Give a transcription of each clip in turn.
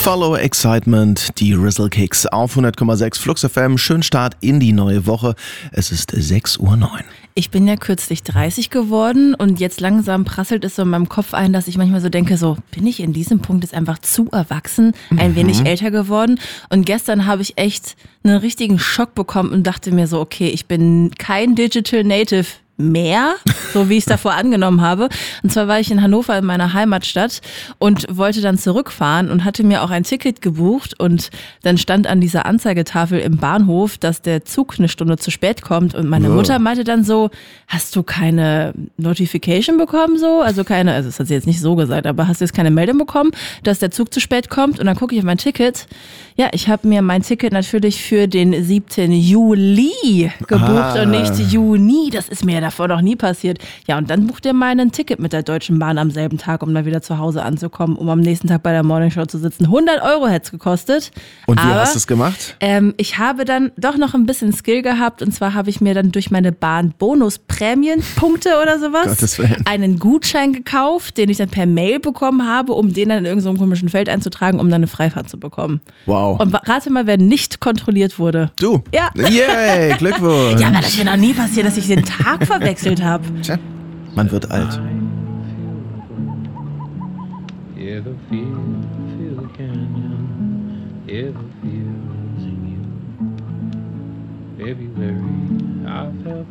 Follow Excitement, die Rizzle Kicks auf 100,6 Flux FM. Schönen Start in die neue Woche. Es ist 6:09 Uhr. Ich bin ja kürzlich 30 geworden und jetzt langsam prasselt es so in meinem Kopf ein, dass ich manchmal so denke, so bin ich in diesem Punkt jetzt einfach zu erwachsen, ein wenig älter geworden. Und gestern habe ich echt einen richtigen Schock bekommen und dachte mir so, okay, ich bin kein Digital Native mehr, so wie ich es davor angenommen habe. Und zwar war ich in Hannover in meiner Heimatstadt und wollte dann zurückfahren und hatte mir auch ein Ticket gebucht und dann stand an dieser Anzeigetafel im Bahnhof, dass der Zug eine Stunde zu spät kommt und meine Mutter meinte dann so, hast du keine Notification bekommen so? Also das hat sie jetzt nicht so gesagt, aber hast du jetzt keine Meldung bekommen, dass der Zug zu spät kommt? Und dann gucke ich auf mein Ticket. Ja, ich habe mir mein Ticket natürlich für den 7. Juli gebucht und nicht Juni. Das ist mir davor noch nie passiert. Ja, und dann bucht ihr mal ein Ticket mit der Deutschen Bahn am selben Tag, um dann wieder zu Hause anzukommen, um am nächsten Tag bei der Morningshow zu sitzen. 100 € hätte es gekostet. Und wie hast du es gemacht? Ich habe dann doch noch ein bisschen Skill gehabt und zwar habe ich mir dann durch meine Bahn Bonus-Prämienpunkte oder sowas einen Gutschein gekauft, den ich dann per Mail bekommen habe, um den dann in irgendeinem komischen Feld einzutragen, um dann eine Freifahrt zu bekommen. Wow. Und rate mal, wer nicht kontrolliert wurde. Du? Ja. Yay, Glückwunsch. Ja, aber das ist mir noch nie passiert, dass ich den Tag verwechselt habe. Tja, man wird alt.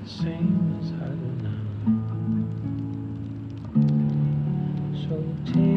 So take